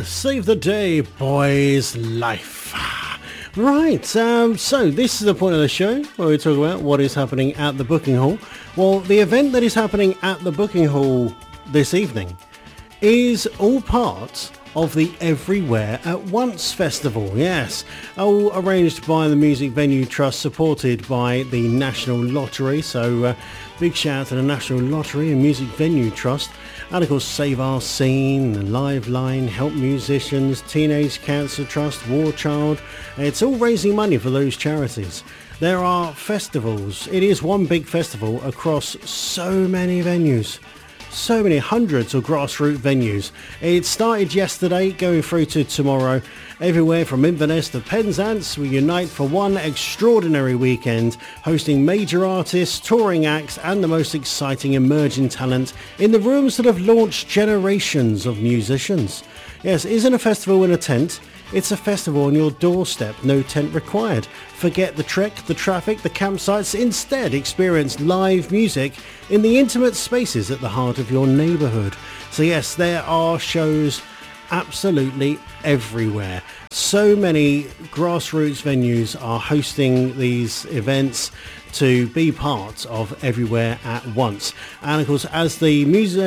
Save the Day, Boys Life. Right, so this is the point of the show where we talk about what is happening at the Booking Hall. Well, the event that is happening at the Booking Hall this evening is all part of the Everywhere at Once Festival. Yes, all arranged by the Music Venue Trust, supported by the National Lottery. So big shout out to the National Lottery and Music Venue Trust. And of course, Save Our Scene, Liveline, Help Musicians, Teenage Cancer Trust, War Child. It's all raising money for those charities. There are festivals. It is one big festival across so many venues. So many hundreds of grassroots venues. It started yesterday, going through to tomorrow. Everywhere from Inverness to Penzance, we unite for one extraordinary weekend, hosting major artists, touring acts and the most exciting emerging talent in the rooms that have launched generations of musicians. Yes, it isn't a festival in a tent. It's a festival on your doorstep, no tent required. Forget the trek, the traffic, the campsites. Instead, experience live music in the intimate spaces at the heart of your neighbourhood. So yes, there are shows absolutely everywhere. So many grassroots venues are hosting these events to be part of Everywhere at Once. And of course, as the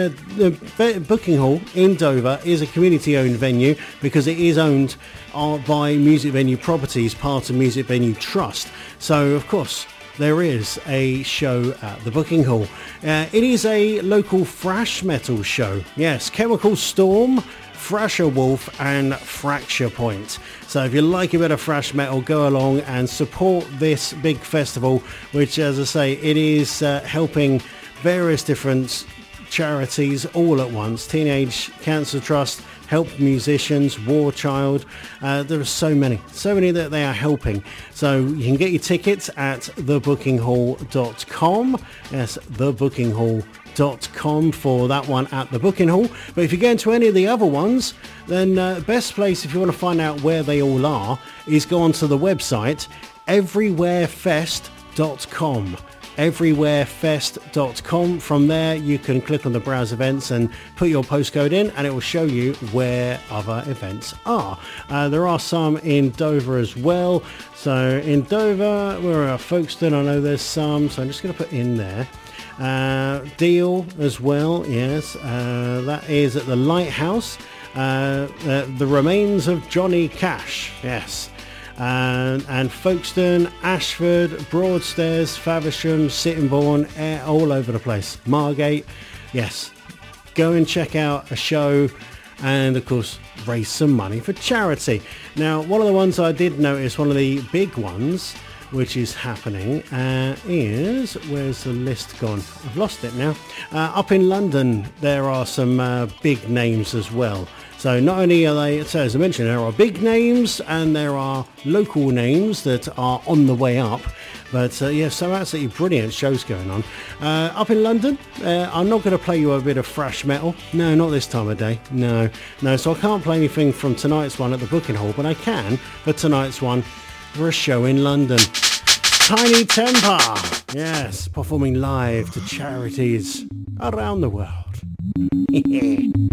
Booking Hall in Dover is a community-owned venue because it is owned by Music Venue Properties, part of Music Venue Trust. So of course, there is a show at the Booking Hall. It is a local thrash metal show. Yes, Chemical Storm, Thrasher Wolf and Fracture Point. So if you like a bit of thrash metal, go along and support this big festival, which, as I say, it is helping various different charities all at once. Teenage Cancer Trust, Help Musicians, War Child. There are so many that they are helping. So you can get your tickets at thebookinghall.com. Yes, thebookinghall.com for that one at the Booking Hall. But if you go into any of the other ones, then best place if you want to find out where they all are is go onto the website everywherefest.com. everywherefest.com. From there you can click on the browse events and put your postcode in and it will show you where other events are. There are some in Dover as well. So in Dover, where are Folkestone? I know there's some, so I'm just going to put in there. Deal as well, yes, that is at the Lighthouse. The Remains of Johnny Cash, yes. And Folkestone, Ashford, Broadstairs, Faversham, Sittingbourne, all over the place. Margate, yes. Go and check out a show and, of course, raise some money for charity. Now, one of the ones I did notice, one of the big ones, which is happening, is, where's the list gone? I've lost it now. Up in London, there are some big names as well. So not only are they, so as I mentioned, there are big names and there are local names that are on the way up. But yeah, some absolutely brilliant shows going on. Up in London, I'm not going to play you a bit of thrash metal. No, not this time of day. No. So I can't play anything from tonight's one at the Booking Hall, but I can for tonight's one for a show in London. Tiny Temper, yes, performing live to charities around the world.